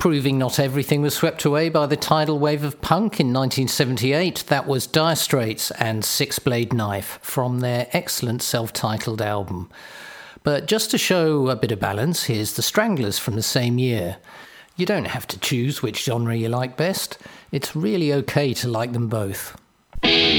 Proving not everything was swept away by the tidal wave of punk in 1978, that was Dire Straits and Six Blade Knife from their excellent self-titled album. But just to show a bit of balance, here's the Stranglers from the same year. You don't have to choose which genre you like best. It's really okay to like them both.